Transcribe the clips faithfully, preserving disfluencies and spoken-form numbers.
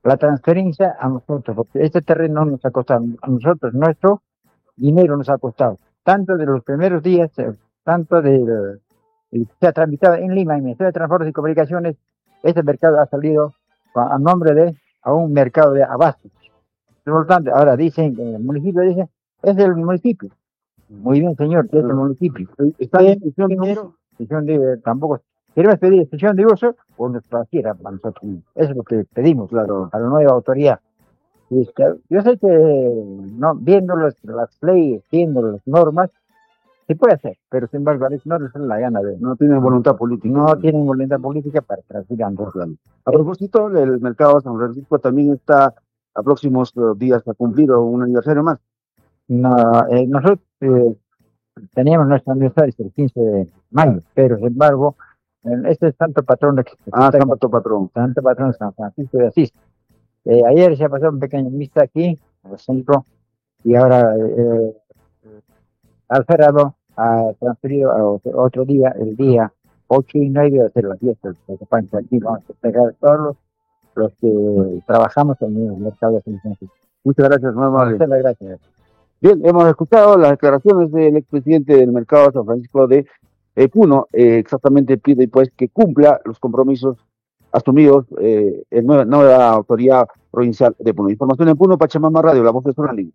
la transferencia a nosotros, porque este terreno nos ha costado a nosotros, nuestro dinero nos ha costado, tanto de los primeros días, eh, tanto de, eh, se ha tramitado en Lima, en el Ministerio de Transportes y Comunicaciones, este mercado ha salido a, a nombre de a un mercado de abastos. Por lo tanto, ahora dicen, el municipio dice, es del municipio. Muy bien, señor, que es del municipio. Está bien, dinero, de, tampoco. Queremos pedir extensión de uso o nuestra tierra para nosotros. Eso es lo que pedimos, claro, a la nueva autoridad. Y es que, yo sé que no, viendo los, las leyes, viendo las normas, se puede hacer, pero sin embargo a veces no les da la gana de... No tienen voluntad política. No tienen voluntad política para transferir. Claro. A propósito, el mercado de San Francisco también está a próximos días a cumplir un aniversario más. No, eh, nosotros eh, teníamos nuestro aniversario el quince de mayo, pero sin embargo, este es santo patrón de... Ah, santo patrón. Santo patrón de San Francisco de Asís. Eh, ayer se ha pasado un pequeño misa aquí, en el centro, y ahora eh, al cerrado ha transferido a otro, otro día, el día ocho y nueve de hacer las fiestas. Aquí vamos a pegar a todos los, los que trabajamos en el mercado de San Francisco. Muchas gracias, muy amable. Muchas gracias. Bien, hemos escuchado las declaraciones del expresidente del mercado de San Francisco de eh, Puno. Eh, exactamente pide pues que cumpla los compromisos asumidos eh, en nueva, nueva autoridad provincial de Puno. Información en Puno, Pachamama Radio, la voz de Sonalí.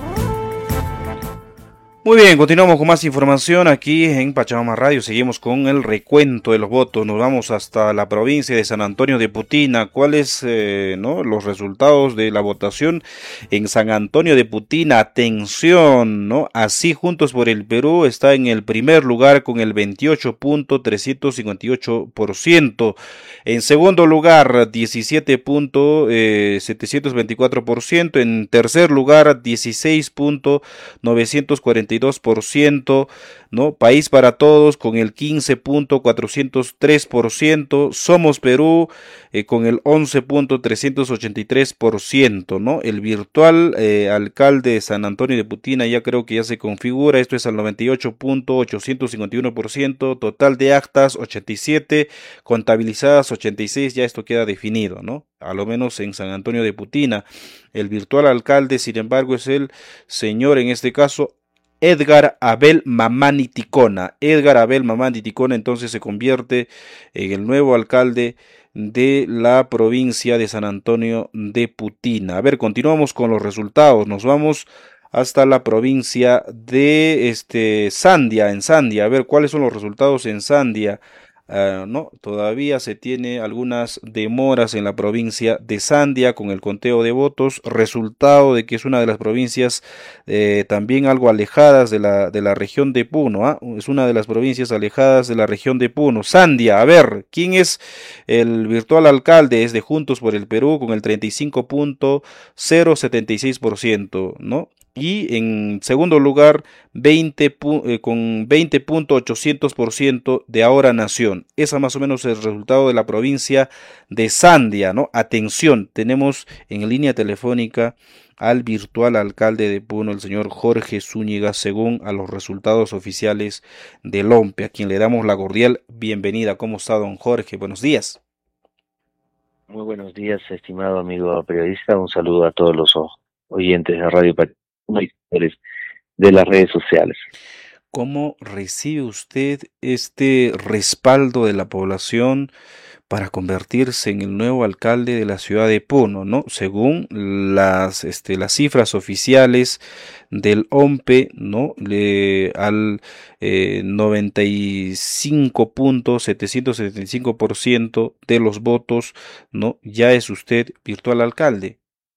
Muy bien, continuamos con más información aquí en Pachamama Radio. Seguimos con el recuento de los votos. Nos vamos hasta la provincia de San Antonio de Putina. ¿Cuáles eh, no, los resultados de la votación en San Antonio de Putina? Atención, ¿no? Así Juntos por el Perú está en el primer lugar con el veintiocho punto trescientos cincuenta y ocho por ciento. En segundo lugar, diecisiete punto setecientos veinticuatro por ciento. En tercer lugar, dieciséis punto novecientos cuarenta y dos por ciento, ¿no? País para Todos con el quince punto cuatrocientos tres por ciento, Somos Perú eh, con el once punto trescientos ochenta y tres por ciento, ¿no? El virtual eh, alcalde de San Antonio de Putina ya creo que ya se configura, esto es al noventa y ocho punto ochocientos cincuenta y uno por ciento, total de actas ochenta y siete, contabilizadas ochenta y seis, ya esto queda definido, ¿no? A lo menos en San Antonio de Putina. El virtual alcalde, sin embargo, es el señor, en este caso, Edgar Abel Mamani Ticona. Edgar Abel Mamani Ticona entonces se convierte en el nuevo alcalde de la provincia de San Antonio de Putina. A ver, continuamos con los resultados. Nos vamos hasta la provincia de este Sandia, en Sandia. A ver, ¿cuáles son los resultados en Sandia? Uh, no, todavía se tiene algunas demoras en la provincia de Sandia con el conteo de votos, resultado de que es una de las provincias eh, también algo alejadas de la, de la región de Puno, ¿eh? Es una de las provincias alejadas de la región de Puno. Sandia, a ver, ¿quién es el virtual alcalde? Es de Juntos por el Perú con el treinta y cinco punto cero setenta y seis por ciento, ¿no? Y en segundo lugar, veinte, eh, con veinte punto ochocientos por ciento de Ahora Nación. Esa más o menos es el resultado de la provincia de Sandia, ¿no? Atención, tenemos en línea telefónica al virtual alcalde de Puno, el señor Jorge Zúñiga, según a los resultados oficiales del O M P E, a quien le damos la cordial bienvenida. ¿Cómo está, don Jorge? Buenos días. Muy buenos días, estimado amigo periodista. Un saludo a todos los oyentes de Radio Pachamama de las redes sociales. ¿Cómo recibe usted este respaldo de la población para convertirse en el nuevo alcalde de la ciudad de Puno, ¿no? Según las, este, las cifras oficiales del O M P E, ¿no? Le, al eh, noventa y cinco punto setecientos setenta y cinco por ciento de los votos, ¿no? Ya es usted virtual alcalde.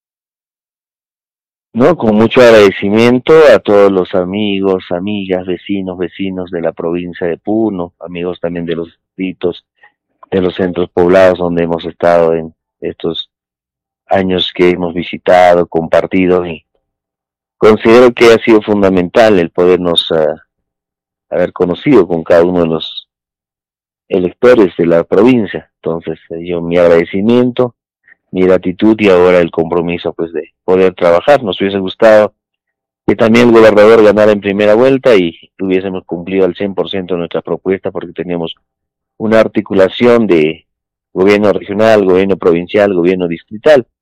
No, con mucho agradecimiento a todos los amigos, amigas, vecinos, vecinos de la provincia de Puno, amigos también de los distritos, de los centros poblados donde hemos estado en estos años que hemos visitado, compartido, y considero que ha sido fundamental el podernos uh, haber conocido con cada uno de los electores de la provincia. Entonces, yo mi agradecimiento, mi gratitud y ahora el compromiso pues de poder trabajar. Nos hubiese gustado que también el gobernador ganara en primera vuelta y hubiésemos cumplido al cien por ciento nuestra propuesta, porque teníamos una articulación de gobierno regional, gobierno provincial, gobierno distrital,